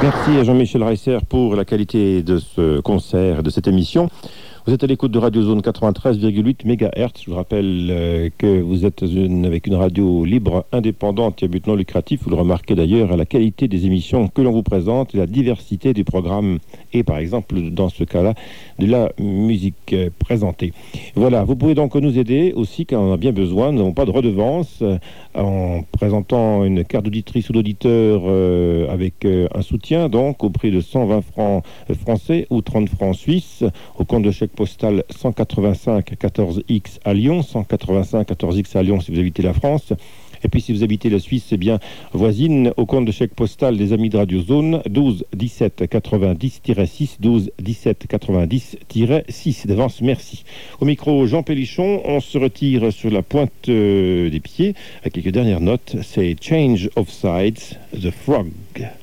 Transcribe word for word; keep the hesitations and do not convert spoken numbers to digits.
Merci à Jean-Michel Reisser pour la qualité de ce concert, de cette émission. Vous êtes à l'écoute de Radio Zone quatre-vingt-treize virgule huit mégahertz. Je vous rappelle euh, que vous êtes une, avec une radio libre, indépendante et à but non lucratif. Vous le remarquez d'ailleurs à la qualité des émissions que l'on vous présente et la diversité des programmes et par exemple dans ce cas-là de la musique euh, présentée. Voilà, vous pouvez donc nous aider aussi quand on en a bien besoin. Nous n'avons pas de redevance euh, en présentant une carte d'auditrice ou d'auditeur euh, avec euh, un soutien donc au prix de cent vingt francs français ou trente francs suisses au compte de chèque postal cent quatre-vingt-cinq quatorze X à Lyon, cent quatre-vingt-cinq quatorze X à Lyon si vous habitez la France. Et puis si vous habitez la Suisse, c'est bien voisine, au compte de chèque postal des amis de Radio Zone, douze dix-sept quatre-vingt-dix six, douze dix-sept quatre-vingt-dix six. D'avance, merci. Au micro, Jean Pélichon, on se retire sur la pointe euh, des pieds avec quelques dernières notes. C'est Change of Sides, The Frog.